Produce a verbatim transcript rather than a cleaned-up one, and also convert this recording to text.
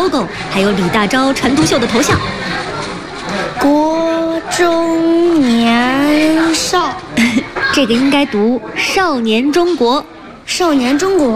logo， 还有李大钊传图秀的头像。 国中年少， 这个应该读少年中国。 少年中国。